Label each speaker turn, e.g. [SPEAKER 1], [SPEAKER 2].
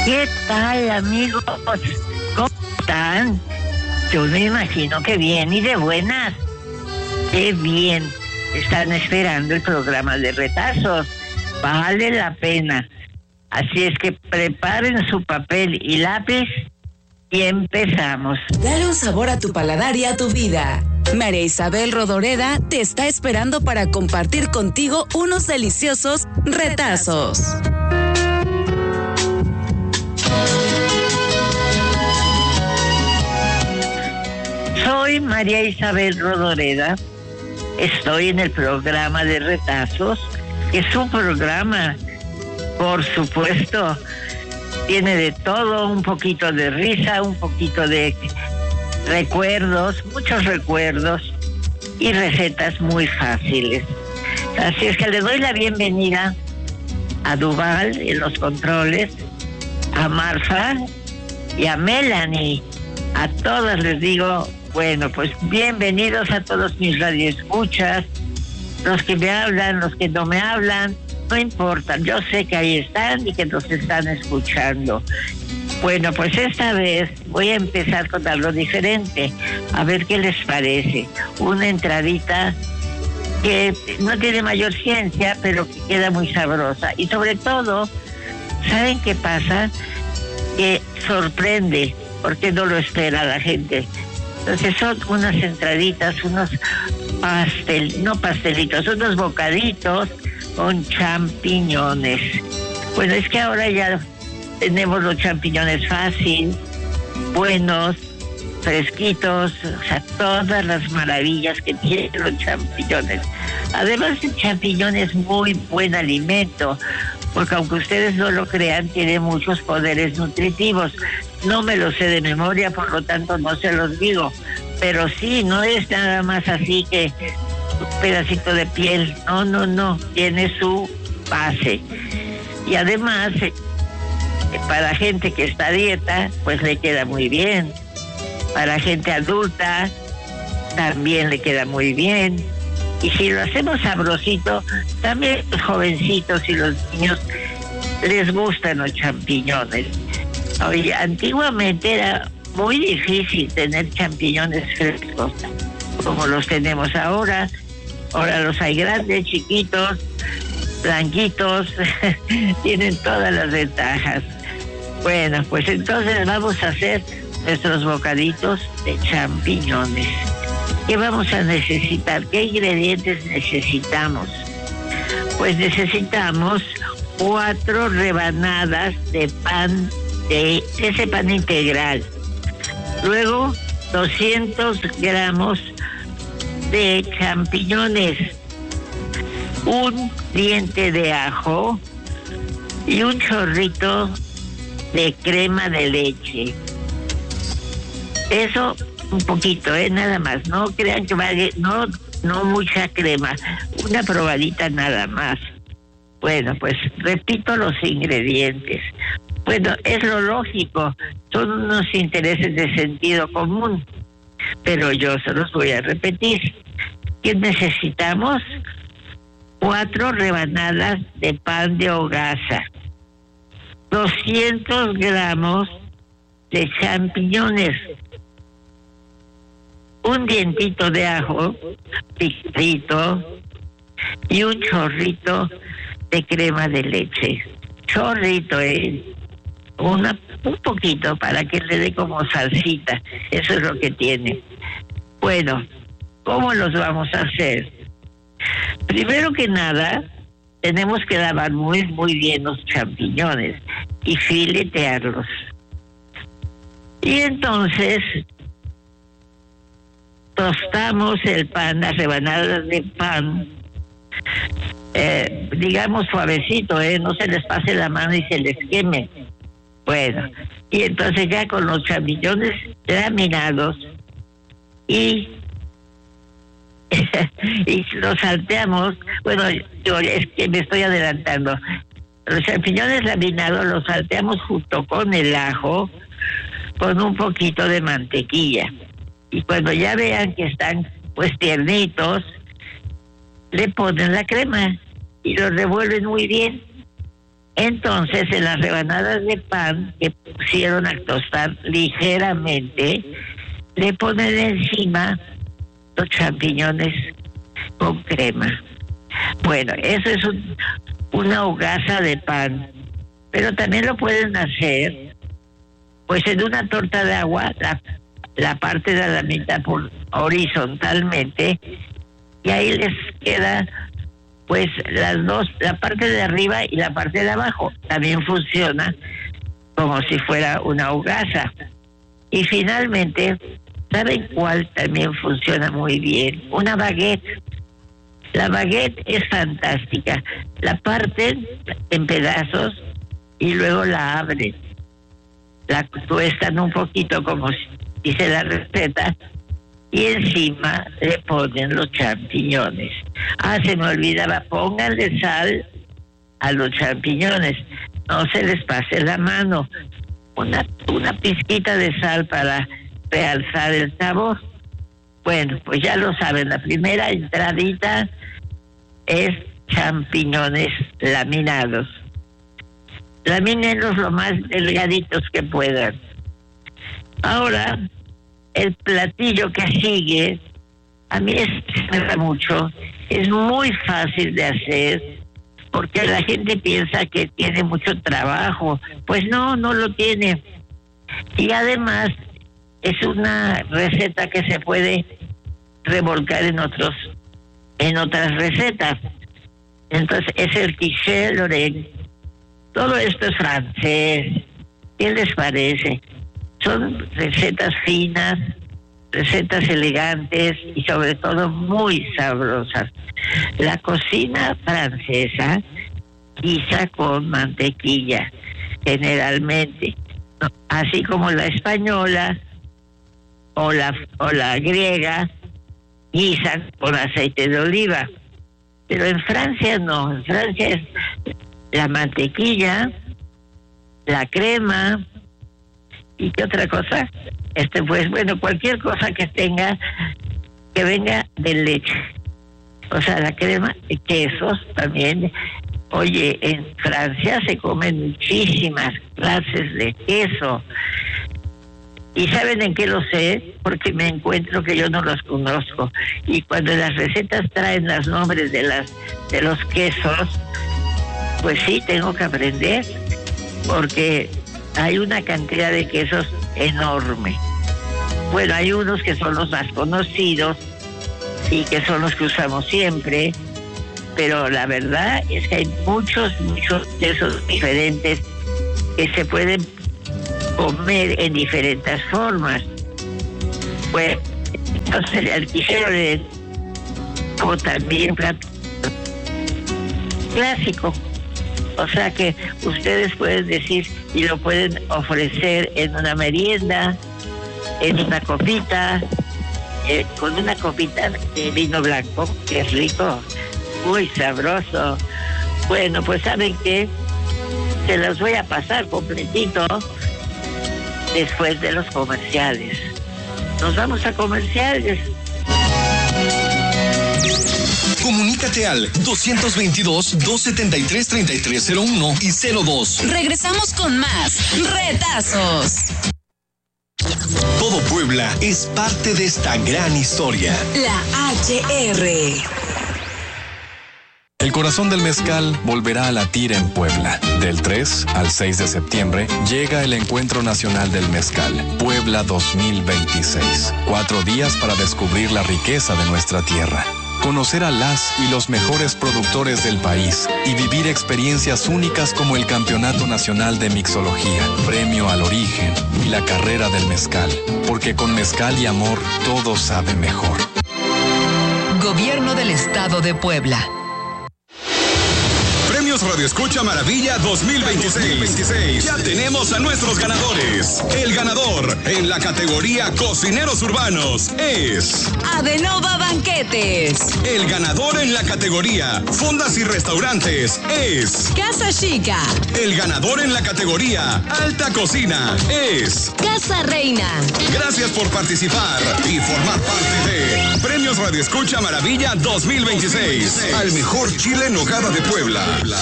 [SPEAKER 1] ¿Qué tal, amigos? ¿Cómo están? Yo me imagino que bien y de buenas. Qué bien. Están esperando el programa de retazos. Vale la pena. Así es que preparen su papel y lápiz y empezamos.
[SPEAKER 2] Dale un sabor a tu paladar y a tu vida. María Isabel Rodoreda te está esperando para compartir contigo unos deliciosos retazos.
[SPEAKER 1] Soy María Isabel Rodoreda. Estoy en el programa de retazos. Es un programa, por supuesto, tiene de todo, un poquito de risa, un poquito de recuerdos, muchos recuerdos y recetas muy fáciles. Así es que le doy la bienvenida a Duval en los controles, a Marfa y a Melanie. A todas les digo, bueno, pues bienvenidos a todos mis radioescuchas, los que me hablan, los que no me hablan, no importa, yo sé que ahí están y que nos están escuchando. Bueno, pues esta vez voy a empezar con algo diferente, a ver qué les parece. Una entradita que no tiene mayor ciencia, pero que queda muy sabrosa. Y sobre todo, ¿saben qué pasa? Que sorprende, porque no lo espera la gente. Entonces son unas entraditas, unos pastelitos, unos bocaditos con champiñones. Bueno, es que ahora ya tenemos los champiñones fácil, buenos, fresquitos, o sea, todas las maravillas que tienen los champiñones. Además, el champiñón es muy buen alimento, porque aunque ustedes no lo crean, tiene muchos poderes nutritivos. No me lo sé de memoria, por lo tanto no se los digo, pero sí, no es nada más así que un pedacito de piel, no, tiene su base. Y además, para gente que está a dieta, pues le queda muy bien. Para gente adulta, también le queda muy bien. Y si lo hacemos sabrosito, también los jovencitos y los niños les gustan los champiñones. Oye, antiguamente era muy difícil tener champiñones frescos, como los tenemos ahora. Ahora los hay grandes, chiquitos, blanquitos, tienen todas las ventajas. Bueno, pues entonces vamos a hacer nuestros bocaditos de champiñones. ¿Qué vamos a necesitar? ¿Qué ingredientes necesitamos? Pues necesitamos 4 rebanadas de pan, de ese pan integral. Luego 200 gramos de champiñones, un diente de ajo y un chorrito de crema de leche. Eso un poquito, nada más. No crean que vale, no mucha crema, una probadita nada más. Bueno, pues repito los ingredientes. Bueno, es lo lógico, son unos intereses de sentido común, pero yo se los voy a repetir. ¿Qué necesitamos? 4 rebanadas de pan de hogaza, 200 gramos de champiñones, un dientito de ajo picadito y un chorrito de crema de leche. Chorrito, un poquito para que le dé como salsita. Eso es lo que tiene. Bueno, ¿cómo los vamos a hacer? Primero que nada, tenemos que lavar muy, muy bien los champiñones y filetearlos. Y entonces tostamos el pan, las rebanadas de pan, digamos suavecito, no se les pase la mano y se les queme. Bueno, y entonces ya con los champiñones laminados y los salteamos. Bueno, yo es que me estoy adelantando. Los champiñones laminados los salteamos junto con el ajo, con un poquito de mantequilla. Y cuando ya vean que están pues tiernitos, le ponen la crema y los revuelven muy bien. Entonces, en las rebanadas de pan que pusieron a tostar ligeramente, le ponen encima los champiñones con crema. Bueno, eso es una hogaza de pan, pero también lo pueden hacer, pues en una torta de agua, la parte de la mitad horizontalmente, y ahí les queda pues las dos, la parte de arriba y la parte de abajo. También funciona como si fuera una hogaza. Y finalmente, ¿saben cuál también funciona muy bien? Una baguette. La baguette es fantástica. La parten en pedazos y luego la abren. La tuestan un poquito como dice la receta y encima le ponen los champiñones. Se me olvidaba, pónganle sal a los champiñones, no se les pase la mano. Una pizquita de sal para realzar el sabor. Bueno, pues ya lo saben, la primera entradita es champiñones laminados. Lamínenlos lo más delgaditos que puedan. Ahora, el platillo que sigue, a mí me gusta mucho, es muy fácil de hacer, porque la gente piensa que tiene mucho trabajo. Pues no lo tiene. Y además es una receta que se puede revolcar en otras recetas. Entonces es el quiche Lorraine. Todo esto es francés. ¿Qué les parece? Son recetas finas, recetas elegantes y sobre todo muy sabrosas. La cocina francesa guisa con mantequilla, generalmente, ¿no? Así como la española o la griega guisan con aceite de oliva. Pero en Francia no, en Francia es la mantequilla, la crema, ¿y qué otra cosa? Pues bueno, cualquier cosa que venga de leche. O sea, la crema, quesos también. Oye, en Francia se comen muchísimas clases de queso. ¿Y saben en qué lo sé? Porque me encuentro que yo no los conozco. Y cuando las recetas traen los nombres de los quesos, pues sí, tengo que aprender, porque hay una cantidad de quesos enorme. Bueno, hay unos que son los más conocidos y que son los que usamos siempre, pero la verdad es que hay muchos quesos diferentes que se pueden comer en diferentes formas. Bueno, entonces el quiche como también plato clásico. O sea que ustedes pueden decir y lo pueden ofrecer en una merienda, en una copita, con una copita de vino blanco, que es rico, muy sabroso. Bueno, pues ¿saben qué? Se los voy a pasar completito después de los comerciales. Nos vamos a comerciales.
[SPEAKER 3] Comunícate al 222-273-3301 y 02.
[SPEAKER 2] Regresamos con más Retazos.
[SPEAKER 3] Todo Puebla es parte de esta gran historia.
[SPEAKER 2] La HR.
[SPEAKER 4] El corazón del mezcal volverá a latir en Puebla. Del 3 al 6 de septiembre llega el Encuentro Nacional del Mezcal, Puebla 2026. 4 días para descubrir la riqueza de nuestra tierra, conocer a las y los mejores productores del país y vivir experiencias únicas como el Campeonato Nacional de Mixología, Premio al Origen y la Carrera del Mezcal. Porque con mezcal y amor todo sabe mejor.
[SPEAKER 2] Gobierno del Estado de Puebla.
[SPEAKER 5] Premios Radio Escucha Maravilla 2026. Ya tenemos a nuestros ganadores. El ganador en la categoría Cocineros Urbanos es
[SPEAKER 2] Adenova Banquetes.
[SPEAKER 5] El ganador en la categoría Fondas y Restaurantes es
[SPEAKER 2] Casa Chica.
[SPEAKER 5] El ganador en la categoría Alta Cocina es
[SPEAKER 2] Casa Reina.
[SPEAKER 5] Gracias por participar y formar parte de Premios Radio Escucha Maravilla 2026. Al mejor chile en nogada de Puebla.